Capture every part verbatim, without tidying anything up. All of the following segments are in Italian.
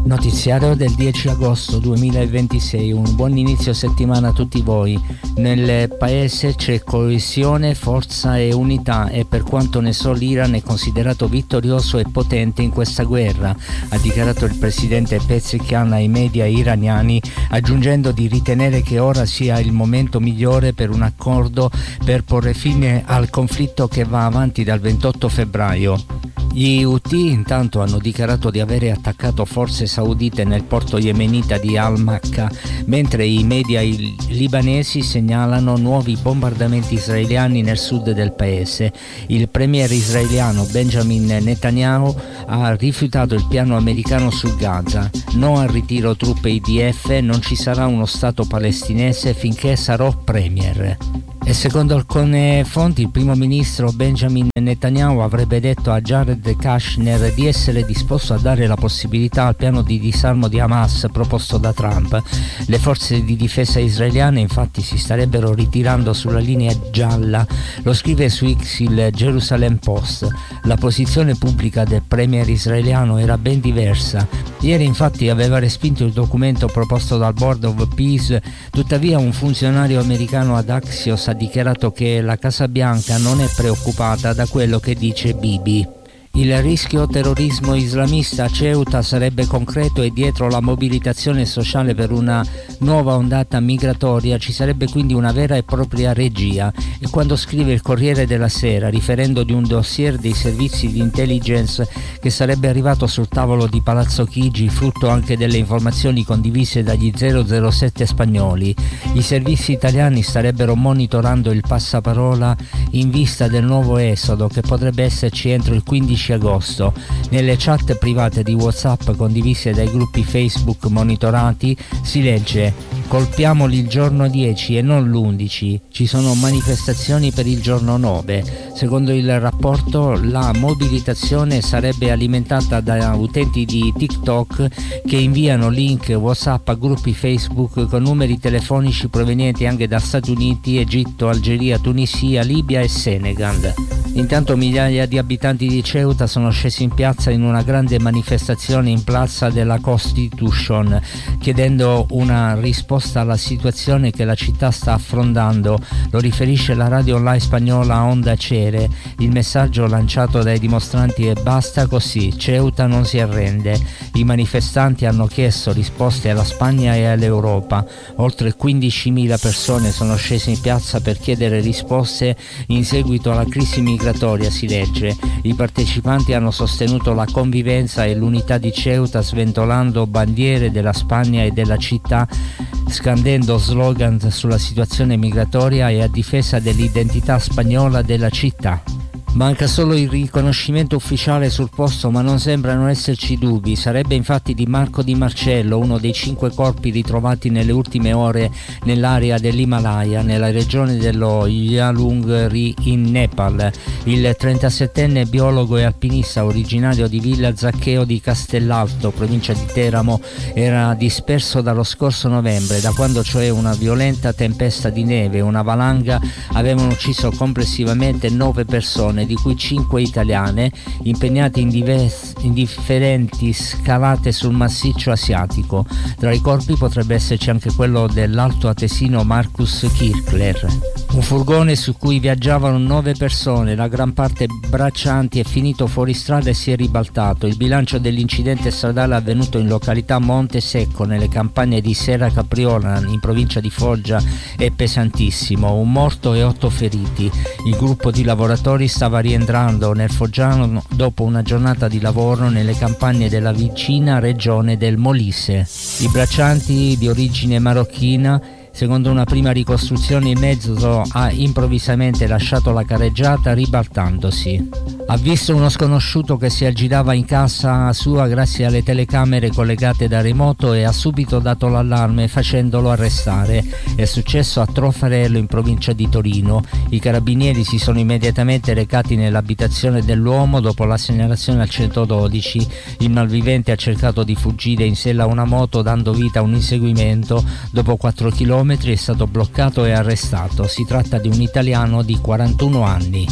Notiziario del dieci agosto duemilaventisei, un buon inizio settimana a tutti voi. Nel paese c'è coesione, forza e unità e per quanto ne so l'Iran è considerato vittorioso e potente in questa guerra, ha dichiarato il presidente Pezeshkian ai media iraniani, aggiungendo di ritenere che ora sia il momento migliore per un accordo per porre fine al conflitto che va avanti dal ventotto febbraio. Gli Houthi intanto hanno dichiarato di avere attaccato forze saudite nel porto yemenita di Al-Makka, mentre i media libanesi segnalano nuovi bombardamenti israeliani nel sud del paese. Il premier israeliano Benjamin Netanyahu ha rifiutato il piano americano su Gaza. No al ritiro truppe I D F, non ci sarà uno Stato palestinese finché sarò premier. E secondo alcune fonti il primo ministro Benjamin Netanyahu avrebbe detto a Jared Kushner di essere disposto a dare la possibilità al piano di disarmo di Hamas proposto da Trump. Le forze di difesa israeliane infatti si starebbero ritirando sulla linea gialla, lo scrive su X il Jerusalem Post. La posizione pubblica del premier israeliano era ben diversa. Ieri infatti aveva respinto il documento proposto dal Board of Peace, tuttavia un funzionario americano ad Axios ha dichiarato che la Casa Bianca non è preoccupata da quello che dice Bibi. Il rischio terrorismo islamista a Ceuta sarebbe concreto e dietro la mobilitazione sociale per una nuova ondata migratoria ci sarebbe quindi una vera e propria regia. E quando scrive il Corriere della Sera, riferendo di un dossier dei servizi di intelligence che sarebbe arrivato sul tavolo di Palazzo Chigi, frutto anche delle informazioni condivise dagli zero zero sette spagnoli, i servizi italiani starebbero monitorando il passaparola in vista del nuovo esodo che potrebbe esserci entro il quindici agosto. Nelle chat private di WhatsApp condivise dai gruppi Facebook monitorati si legge: colpiamoli il giorno dieci e non l'undici, ci sono manifestazioni per il giorno nove. Secondo il rapporto la mobilitazione sarebbe alimentata da utenti di TikTok che inviano link WhatsApp a gruppi Facebook con numeri telefonici provenienti anche da Stati Uniti, Egitto, Algeria, Tunisia, Libia e Senegal. Intanto migliaia di abitanti di Ceuta sono scesi in piazza in una grande manifestazione in Plaza della Constitution, chiedendo una risposta alla situazione che la città sta affrontando. Lo riferisce la radio online spagnola Onda Cere. Il messaggio lanciato dai dimostranti è: basta così, Ceuta non si arrende. I manifestanti hanno chiesto risposte alla Spagna e all'Europa. Oltre quindicimila persone sono scese in piazza per chiedere risposte in seguito alla crisi migratoria, si legge. I partecipanti hanno sostenuto la convivenza e l'unità di Ceuta sventolando bandiere della Spagna e della città, scandendo slogan sulla situazione migratoria e a difesa dell'identità spagnola della città. Manca solo il riconoscimento ufficiale sul posto, ma non sembrano esserci dubbi. Sarebbe infatti di Marco Di Marcello, uno dei cinque corpi ritrovati nelle ultime ore nell'area dell'Himalaya, nella regione dello Yalungri in Nepal. Il trentasettenne biologo e alpinista originario di Villa Zaccheo di Castellalto, provincia di Teramo, era disperso dallo scorso novembre, da quando cioè una violenta tempesta di neve e una valanga avevano ucciso complessivamente nove persone, di cui cinque italiane, impegnate in, divers- in differenti scalate sul massiccio asiatico. Tra i corpi potrebbe esserci anche quello dell'alto atesino Marcus Kirchler. Un furgone su cui viaggiavano nove persone, la gran parte braccianti, è finito fuori strada e si è ribaltato. Il bilancio dell'incidente stradale avvenuto in località Monte Secco, nelle campagne di Serra Capriola, in provincia di Foggia, è pesantissimo. Un morto e otto feriti. Il gruppo di lavoratori stava rientrando nel Foggiano dopo una giornata di lavoro nelle campagne della vicina regione del Molise. I braccianti, di origine marocchina, secondo una prima ricostruzione il mezzo ha improvvisamente lasciato la carreggiata ribaltandosi. Ha visto uno sconosciuto che si aggirava in casa sua grazie alle telecamere collegate da remoto e ha subito dato l'allarme facendolo arrestare. È successo a Trofarello, in provincia di Torino. I carabinieri si sono immediatamente recati nell'abitazione dell'uomo dopo la segnalazione al centododici. Il malvivente ha cercato di fuggire in sella a una moto dando vita a un inseguimento. Dopo quattro chilometri è stato bloccato e arrestato. Si tratta di un italiano di quarantuno anni.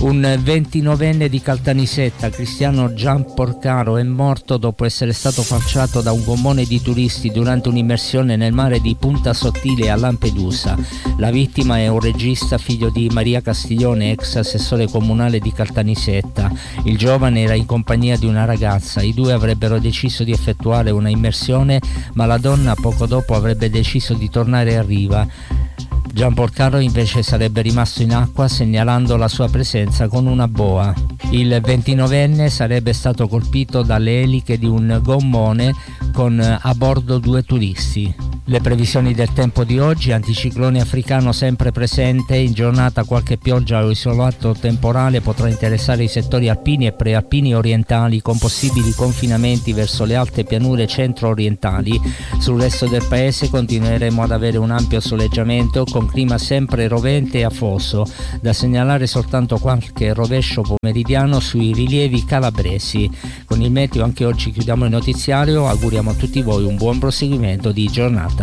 Un ventinovenne di Caltanissetta, Cristiano Gianporcaro, è morto dopo essere stato falciato da un gommone di turisti durante un'immersione nel mare di Punta Sottile a Lampedusa. La vittima è un regista figlio di Maria Castiglione, ex assessore comunale di Caltanissetta. Il giovane era in compagnia di una ragazza. I due avrebbero deciso di effettuare una immersione, ma la donna poco dopo avrebbe deciso di tornare a riva. Gianporcaro invece sarebbe rimasto in acqua, segnalando la sua presenza con una boa. Il ventinovenne sarebbe stato colpito dalle eliche di un gommone con a bordo due turisti. Le previsioni del tempo di oggi: anticiclone africano sempre presente, in giornata qualche pioggia o isolato temporale potrà interessare i settori alpini e prealpini orientali, con possibili confinamenti verso le alte pianure centro-orientali. Sul resto del paese continueremo ad avere un ampio soleggiamento con clima sempre rovente e afoso, da segnalare soltanto qualche rovescio pomeridiano sui rilievi calabresi. Con il meteo anche oggi chiudiamo il notiziario, auguriamo a tutti voi un buon proseguimento di giornata.